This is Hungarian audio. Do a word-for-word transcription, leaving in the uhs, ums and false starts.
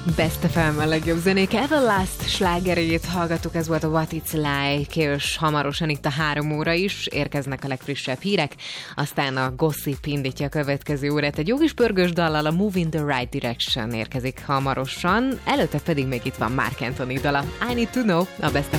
Best ef em a legjobb zenék Everlast slágerét hallgattuk, ez volt a What It's Like, és hamarosan itt a három óra is, érkeznek a legfrissebb hírek, aztán a Gossip indítja a következő órát, egy jó kis pörgős dallal, a Move in the Right Direction érkezik hamarosan, előtte pedig még itt van Mark Anthony dala, I Need to Know, a Best